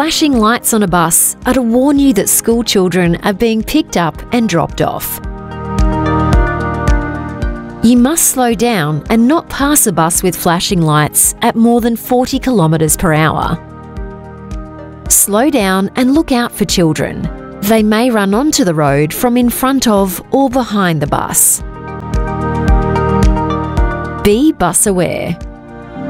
Flashing lights on a bus are to warn you that school children are being picked up and dropped off. You must slow down and not pass a bus with flashing lights at more than 40 kilometres per hour. Slow down and look out for children. They may run onto the road from in front of or behind the bus. Be bus aware.